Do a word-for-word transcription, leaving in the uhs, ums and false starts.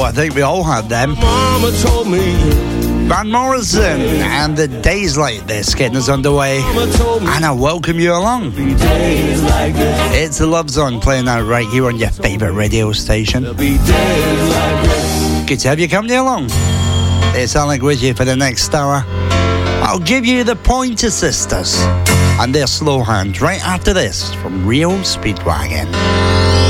I think we all had them. Mama told me. Van Morrison and the Days Like This getting us underway. Mama told me. And I welcome you along. Days like this. It's the Love Zone playing out right here on your favourite radio station. There'll be days like this. Good to have you company along. It's Alec with you for the next hour. I'll give you the Pointer Sisters and their Slow Hand right after this from Rio Speedwagon.